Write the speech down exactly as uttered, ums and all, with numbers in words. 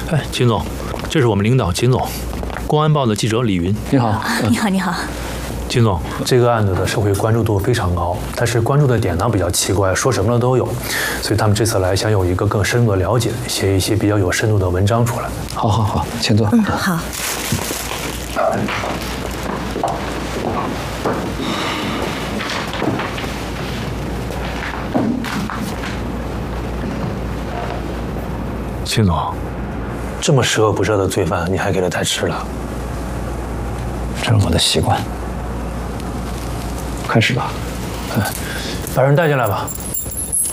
哎，秦总，这是我们领导秦总，公安报的记者李云。 你好， 嗯、你好，你好。 秦总，这个案子的社会关注度非常高，但是关注的点呢比较奇怪，说什么的都有，所以他们这次来想有一个更深入的了解，写一些比较有深度的文章出来。 好，好，好，请坐。 嗯，好。 秦总，这么十恶不赦的罪犯，你还给他带吃的？ 这是我的习惯。开始吧。 把人带进来吧。